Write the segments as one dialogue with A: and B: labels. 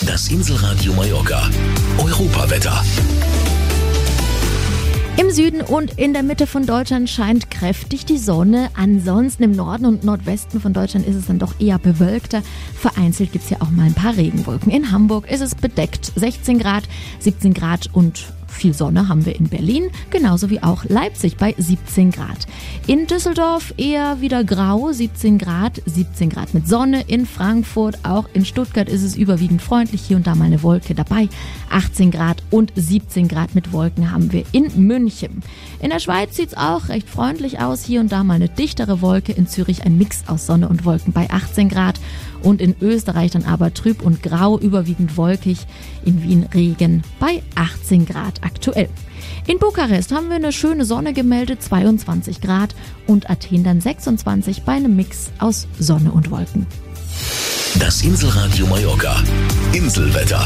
A: Das Inselradio Mallorca. Europawetter.
B: Im Süden und in der Mitte von Deutschland scheint kräftig die Sonne. Ansonsten im Norden und Nordwesten von Deutschland ist es dann doch eher bewölkter. Vereinzelt gibt es ja auch mal ein paar Regenwolken. In Hamburg ist es bedeckt. 16 Grad, 17 Grad und viel Sonne haben wir in Berlin, genauso wie auch Leipzig bei 17 Grad. In Düsseldorf eher wieder grau, 17 Grad mit Sonne. In Frankfurt, auch in Stuttgart ist es überwiegend freundlich, hier und da mal eine Wolke dabei. 18 Grad und 17 Grad mit Wolken haben wir in München. In der Schweiz sieht es auch recht freundlich aus, hier und da mal eine dichtere Wolke. In Zürich ein Mix aus Sonne und Wolken bei 18 Grad. Und in Österreich dann aber trüb und grau, überwiegend wolkig. In Wien Regen bei 18 Grad aktuell. In Bukarest haben wir eine schöne Sonne gemeldet, 22 Grad. Und Athen dann 26 bei einem Mix aus Sonne und Wolken.
A: Das Inselradio Mallorca. Inselwetter.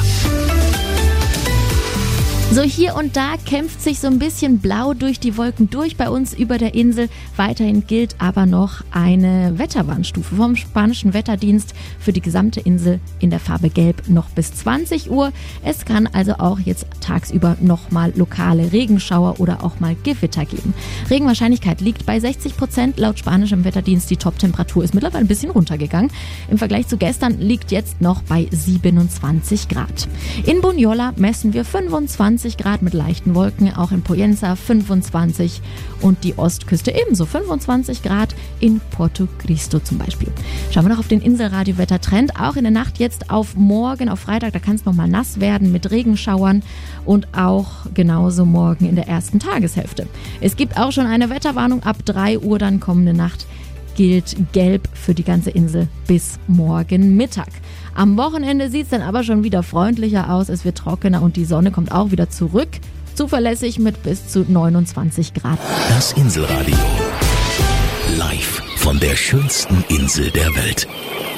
B: So, hier und da kämpft sich so ein bisschen blau durch die Wolken durch bei uns über der Insel. Weiterhin gilt aber noch eine Wetterwarnstufe vom spanischen Wetterdienst für die gesamte Insel in der Farbe Gelb noch bis 20 Uhr. Es kann also auch jetzt tagsüber nochmal lokale Regenschauer oder auch mal Gewitter geben. Regenwahrscheinlichkeit liegt bei 60%. Laut spanischem Wetterdienst die Toptemperatur ist mittlerweile ein bisschen runtergegangen. Im Vergleich zu gestern liegt jetzt noch bei 27 Grad. In Bunyola messen wir 25 Grad mit leichten Wolken, auch in Poyensa 25 und die Ostküste ebenso 25 Grad in Porto Cristo zum Beispiel. Schauen wir noch auf den Inselradio-Wettertrend. Auch in der Nacht jetzt auf morgen, auf Freitag, da kann es nochmal nass werden mit Regenschauern und auch genauso morgen in der ersten Tageshälfte. Es gibt auch schon eine Wetterwarnung ab 3 Uhr dann kommende Nacht. Gilt gelb für die ganze Insel bis morgen Mittag. Am Wochenende sieht es dann aber schon wieder freundlicher aus. Es wird trockener und die Sonne kommt auch wieder zurück. Zuverlässig mit bis zu 29 Grad.
A: Das Inselradio. Live von der schönsten Insel der Welt.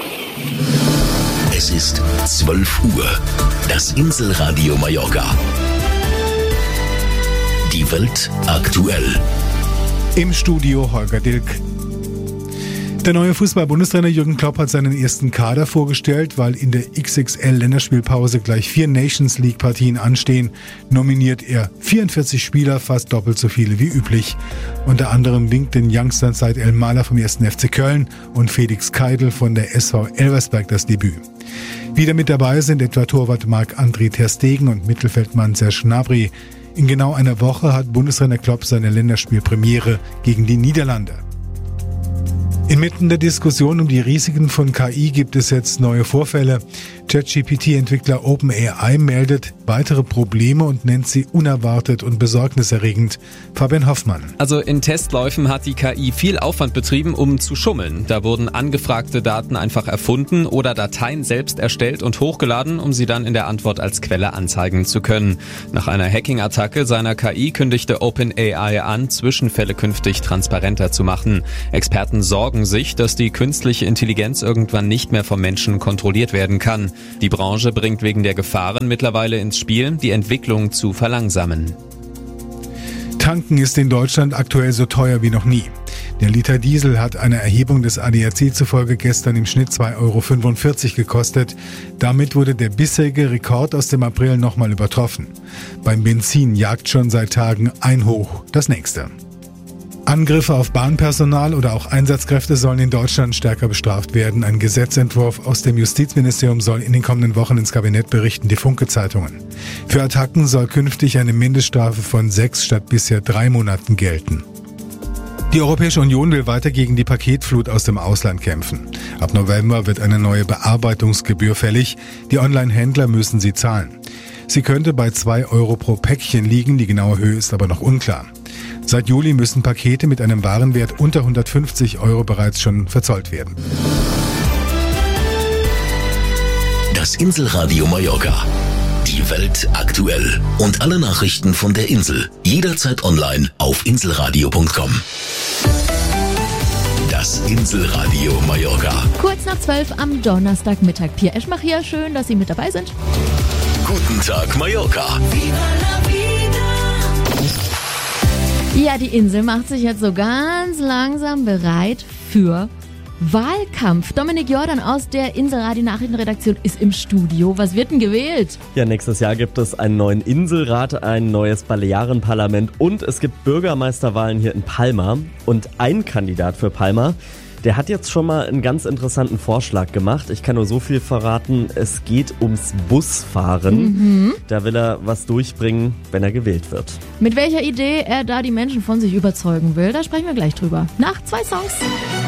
A: Es ist 12 Uhr. Das Inselradio Mallorca. Die Welt aktuell.
C: Im Studio Holger Dilk. Der neue Fußball-Bundestrainer Jürgen Klopp hat seinen ersten Kader vorgestellt, weil in der XXL-Länderspielpause gleich 4 Nations-League-Partien anstehen. Nominiert er 44 Spieler, fast doppelt so viele wie üblich. Unter anderem winkt den Youngstern Said El-Mala vom 1. FC Köln und Felix Keidl von der SV Elversberg das Debüt. Wieder mit dabei sind etwa Torwart Marc-André ter Stegen und Mittelfeldmann Serge Gnabry. In genau einer Woche hat Bundestrainer Klopp seine Länderspielpremiere gegen die Niederlande. Inmitten der Diskussion um die Risiken von KI gibt es jetzt neue Vorfälle. ChatGPT-Entwickler OpenAI meldet weitere Probleme und nennt sie unerwartet und besorgniserregend. Fabian Hoffmann.
D: Also in Testläufen hat die KI viel Aufwand betrieben, um zu schummeln. Da wurden angefragte Daten einfach erfunden oder Dateien selbst erstellt und hochgeladen, um sie dann in der Antwort als Quelle anzeigen zu können. Nach einer Hacking-Attacke seiner KI kündigte OpenAI an, Zwischenfälle künftig transparenter zu machen. Experten sorgen sich, dass die künstliche Intelligenz irgendwann nicht mehr vom Menschen kontrolliert werden kann. Die Branche bringt wegen der Gefahren mittlerweile ins Spiel, die Entwicklung zu verlangsamen.
C: Tanken ist in Deutschland aktuell so teuer wie noch nie. Der Liter Diesel hat einer Erhebung des ADAC zufolge gestern im Schnitt 2,45 € gekostet. Damit wurde der bisherige Rekord aus dem April nochmal übertroffen. Beim Benzin jagt schon seit Tagen ein Hoch das nächste. Angriffe auf Bahnpersonal oder auch Einsatzkräfte sollen in Deutschland stärker bestraft werden. Ein Gesetzentwurf aus dem Justizministerium soll in den kommenden Wochen ins Kabinett berichten, die Funke-Zeitungen. Für Attacken soll künftig eine Mindeststrafe von 6 statt bisher 3 Monaten gelten. Die Europäische Union will weiter gegen die Paketflut aus dem Ausland kämpfen. Ab November wird eine neue Bearbeitungsgebühr fällig. Die Online-Händler müssen sie zahlen. Sie könnte bei 2 € pro Päckchen liegen, die genaue Höhe ist aber noch unklar. Seit Juli müssen Pakete mit einem Warenwert unter 150 € bereits schon verzollt werden.
A: Das Inselradio Mallorca. Die Welt aktuell. Und alle Nachrichten von der Insel. Jederzeit online auf inselradio.com. Das Inselradio Mallorca.
B: Kurz nach 12 am Donnerstagmittag. Pierre Eschmach hier. Schön, dass Sie mit dabei sind.
A: Guten Tag Mallorca.
B: Ja, die Insel macht sich jetzt so ganz langsam bereit für Wahlkampf. Dominik Jordan aus der Inselradio Nachrichtenredaktion ist im Studio. Was wird denn gewählt?
E: Ja, nächstes Jahr gibt es einen neuen Inselrat, ein neues Balearenparlament und es gibt Bürgermeisterwahlen hier in Palma. Und ein Kandidat für Palma, der hat jetzt schon mal einen ganz interessanten Vorschlag gemacht. Ich kann nur so viel verraten, es geht ums Busfahren. Da will er was durchbringen, wenn er gewählt wird.
B: Mit welcher Idee er da die Menschen von sich überzeugen will, da sprechen wir gleich drüber. Nach 2 Songs.